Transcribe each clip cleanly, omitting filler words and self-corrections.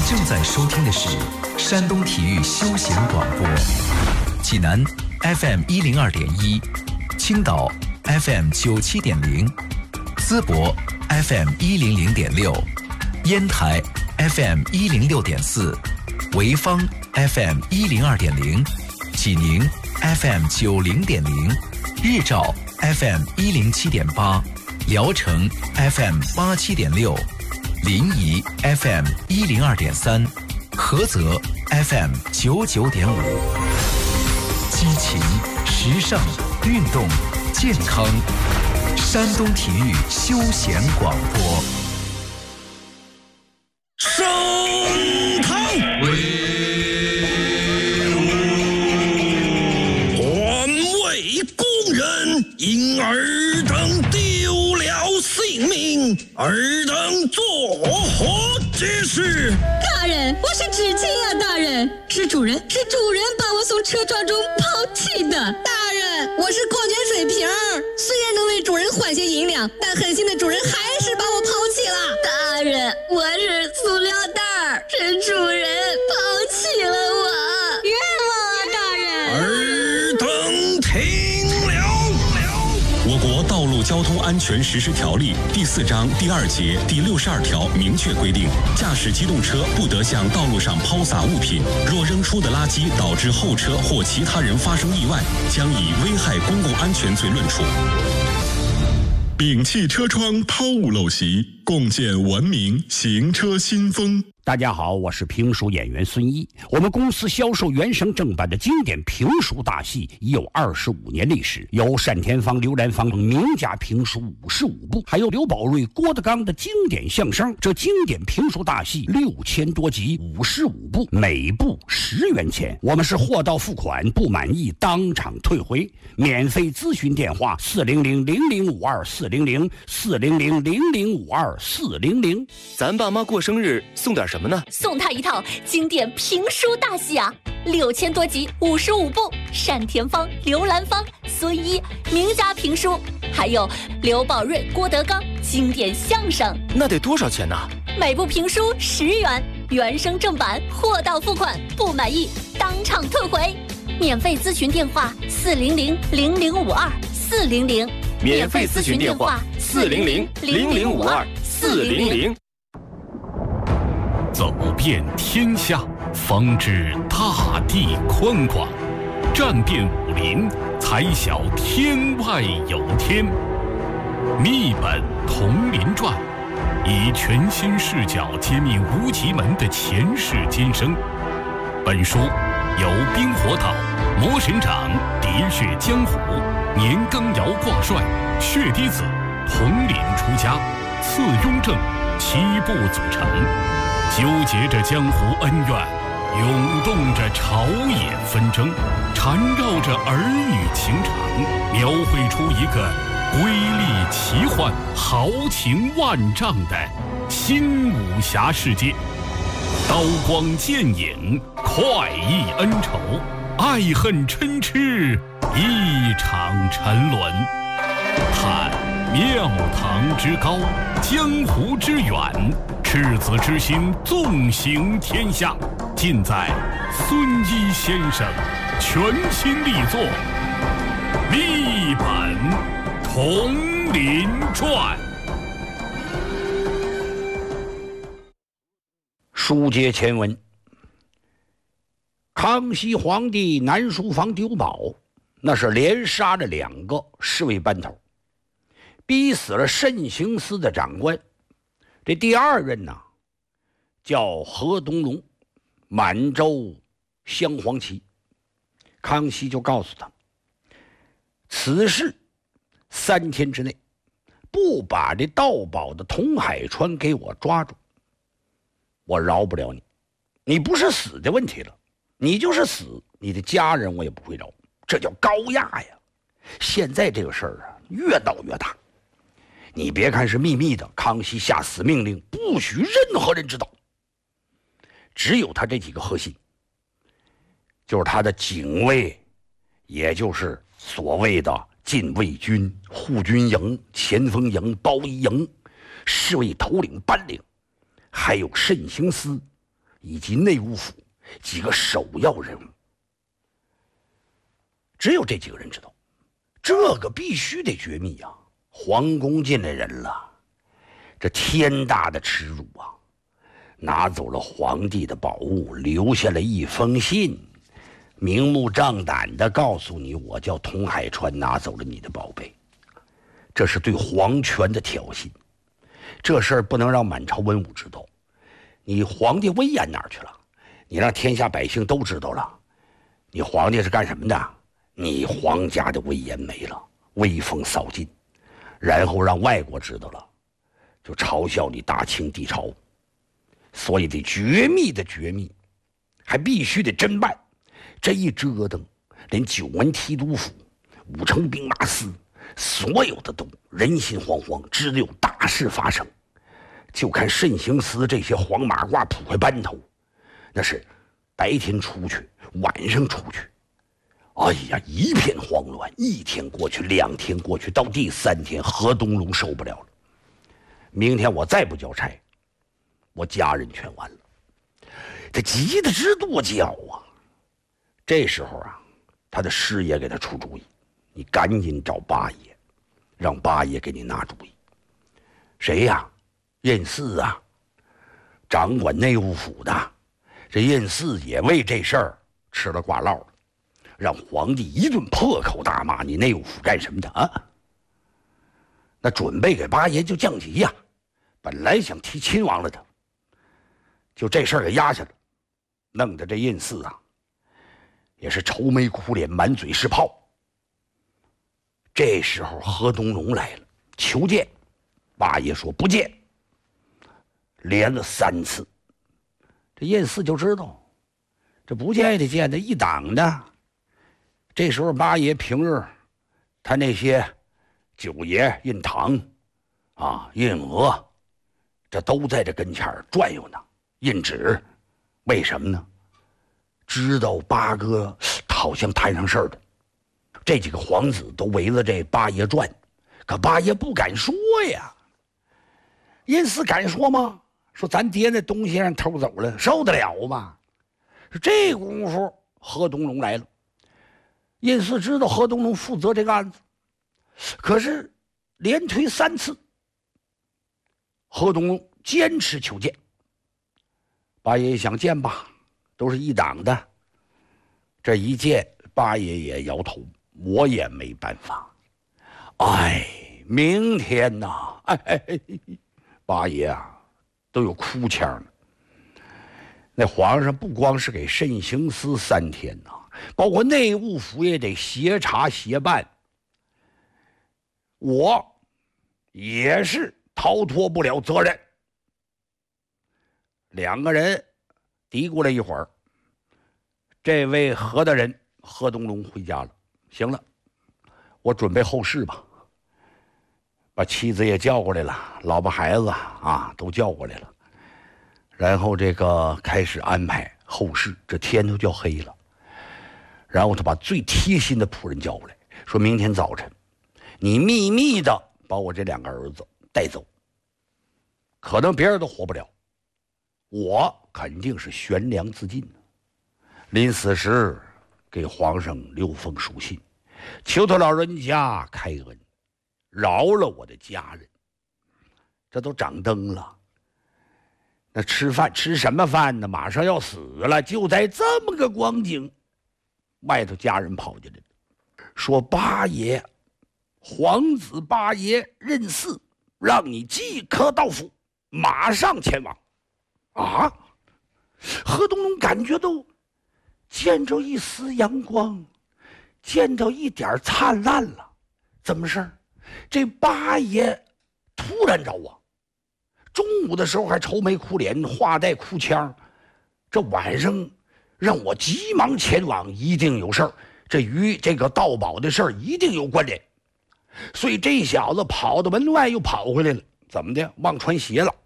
正在收听的是山东体育休闲广播，济南 FM 102.1，青岛 FM 97.0，淄博 FM 100.6，烟台 FM 106.4，潍坊 FM 102.0，济宁 FM 90.0，日照 FM 107.8，聊城 FM 87.6，临沂 FM 102.3，菏泽 FM 99.5。激情、时尚、运动、健康，山东体育休闲广播。 升堂威武，环卫工人因尔等丢了性命，尔等作何解释？ 大人，我是知青啊！大人，是主人把我从车撞中抛弃的。大人，我是矿泉水瓶儿，虽然能为主人换些银两，但狠心的主人还是把我抛弃了。大人，我是塑料袋儿，是主人抛弃了我，冤枉啊！大人， 尔等听了。 我国道路交通安全实施条例第4章第2节第62条明确规定，驾驶机动车不得向道路上抛洒物品，若扔出的垃圾导致后车或其他人发生意外，将以危害公共安全罪论处。摒弃车窗抛物陋习，共建文明行车新风。 大家好，我是评书演员孙一。我们公司销售原声正版的经典评书大戏已有25年历史，有单田芳、刘兰芳名家评书55部，还有刘宝瑞、郭德纲的经典相声。这经典评书大戏6000多集，55部，每部10元钱。我们是货到付款，不满意当场退回。免费咨询电话400-0052-400，400-0052-400。 咱爸妈过生日送点什么呢？ 送他一套经典评书大戏啊，6000多集，55部，单田芳、刘兰芳、孙一名家评书，还有刘宝瑞、郭德纲经典相声。 那得多少钱呢？ 每部评书10元，原声正版，货到付款，不满意当场退回。免费咨询电话400-0052-400， 免费咨询电话400-0052-400。 走遍天下，方知大地宽广；战遍武林，才晓天外有天。密本同林传，以全新视角揭秘无极门的前世今生。本书由冰火岛、魔神掌、喋血江湖、年羹尧挂帅、血滴子、统领出家、次雍正7部组成，纠结着江湖恩怨，涌动着朝野纷争，缠绕着儿女情长，描绘出一个瑰丽奇幻、豪情万丈的新武侠世界。刀光剑影，快意恩仇，爱恨嗔痴，一场沉沦。探庙堂之高，江湖之远，赤子之心纵行天下，尽在孙一先生全新力作《密本同林传》。 书接前文，康熙皇帝南书房丢宝，那是连杀了2个侍卫班头，逼死了慎刑司的长官。这第2任呢，叫何东龙，满洲镶黄旗。康熙就告诉他，此事3天之内不把这盗宝的童海川给我抓住，我饶不了你。你不是死的问题了，你就是死，你的家人我也不会饶。这叫高压呀！现在这个事儿啊，越闹越大。你别看是秘密的，康熙下死命令，不许任何人知道。只有他这几个核心，就是他的警卫，也就是所谓的禁卫军、护军营、前锋营、包衣营、侍卫头领、班领，还有慎刑司以及内务府几个首要人物。只有这几个人知道，这个必须得绝密啊！皇宫进来人了，这天大的耻辱啊！拿走了皇帝的宝物，留下了一封信，明目张胆地告诉你，我叫佟海川，拿走了你的宝贝。这是对皇权的挑衅，这事儿不能让满朝文武知道。你皇帝威严哪儿去了？你让天下百姓都知道了，你皇帝是干什么的？你皇家的威严没了，威风扫尽，然后让外国知道了，就嘲笑你大清帝朝。所以得绝密的绝密，还必须得侦办。这一折腾，连九门提督府、武城兵马司，所有的都人心惶惶，知道有大事发生。就看慎刑司这些黄马褂捕快班头，那是白天出去，晚上出去，哎呀，一片慌乱。一天过去，2天过去，到第3天，何东龙受不了了。明天我再不交差，我家人全完了。他急得直跺脚啊！这时候啊，他的师爷给他出主意：你赶紧找八爷，让八爷给你拿主意。谁呀？任四啊，掌管内务府的。这任四也为这事儿吃了挂烙了，让皇帝一顿破口大骂：你内务府干什么的啊？那准备给八爷就降级呀，本来想提亲王了的，就这事儿给压下了，弄得这任四啊也是愁眉苦脸，满嘴是泡。这时候何东龙来了，求见。八爷说不见，连了3次。这任四就知道这不见也得见的，一党的。这时候八爷平日他那些九爷任堂啊、任娥，这都在这跟前转悠呢。任芷为什么呢？知道八哥好像摊上事儿的，这几个皇子都围着这八爷转，可八爷不敢说呀。任四敢说吗？说咱爹那东西让偷走了，受得了吗？这功夫何东龙来了。任四知道何东龙负责这个案子，可是连推3次，何东龙坚持求见。八爷想见吧，都是一党的，这一见八爷也摇头，我也没办法。哎，明天呐，八爷啊都有哭腔了。那皇上不光是给慎刑司3天呐，包括内务府也得协查协办。我也是逃脱不了责任。2个人嘀咕了一会儿，这位何大人何东龙回家了。行了，我准备后事吧。把妻子也叫过来了，老婆孩子啊都叫过来了，然后这个开始安排后事。这天都叫黑了，然后他把最贴心的仆人叫过来，说明天早晨你秘密的把我这2个儿子带走，可能别人都活不了，我肯定是悬梁自尽。临死时给皇上留封书信，求他老人家开恩，饶了我的家人。这都掌灯了，那吃饭吃什么饭呢？马上要死了。就在这么个光景，外头家人跑进来了，说八爷，皇子八爷任四让你即刻到府，马上前往。啊！何东龙感觉都见着一丝阳光，见到一点灿烂了。怎么事儿？这八爷突然着啊，中午的时候还愁眉苦脸，话带哭腔，这晚上让我急忙前往，一定有事儿，这与这个盗宝的事儿一定有关联。所以这小子跑到门外又跑回来了，怎么的？忘穿鞋了，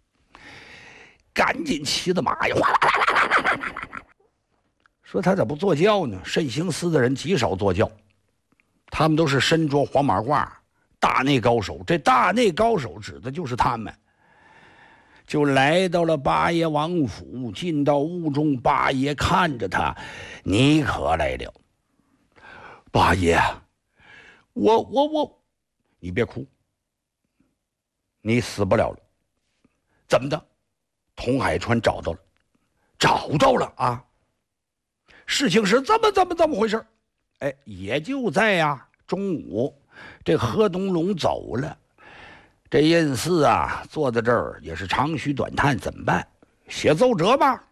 赶紧骑着马呀，哗啦啦啦啦啦啦。说他咋不坐轿呢？慎刑司的人极少坐轿，他们都是身着黄马褂，大内高手。这大内高手指的就是他们。 就来到了八爷王府。进到屋中，八爷看着他：“你可来了。”八爷，我，你别哭，你死不了了。怎么的？童海川找到了啊！事情是这么回事。哎，也就在中午，这何东龙走了，这印四坐在这儿也是长吁短叹，怎么办？写奏折吧。